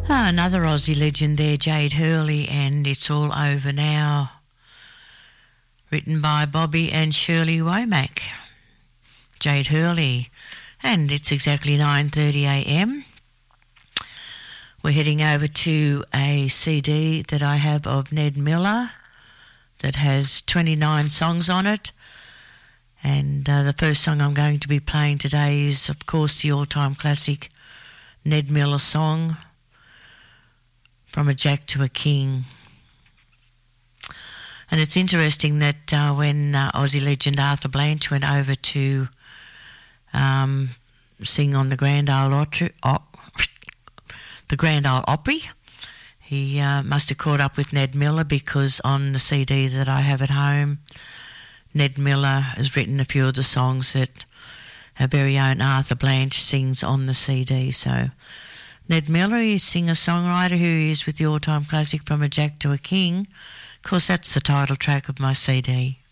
Another Aussie legend there, Jade Hurley, and It's All Over Now. Written by Bobby and Shirley Womack. Jade Hurley. And it's exactly 9:30am. We're heading over to a CD that I have of Ned Miller that has 29 songs on it. And the first song I'm going to be playing today is, of course, the all-time classic Ned Miller song, From a Jack to a King. And it's interesting that when Aussie legend Arthur Blanche went over to sing on the Grand Ole Opry, he must have caught up with Ned Miller, because on the CD that I have at home, Ned Miller has written a few of the songs that our very own Arthur Blanche sings on the CD. So Ned Miller is a singer-songwriter who is with the all-time classic From a Jack to a King. Of course, that's the title track of my CD.